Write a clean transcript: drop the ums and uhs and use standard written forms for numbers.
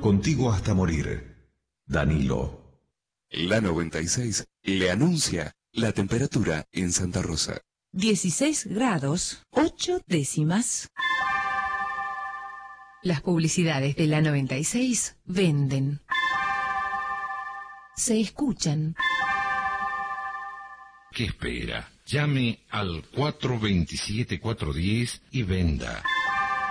Contigo hasta morir. Danilo. La 96 le anuncia la temperatura en Santa Rosa. 16 grados, 8 décimas. Las publicidades de la 96 venden. Se escuchan. ¿Qué espera? Llame al 427-410 y venda.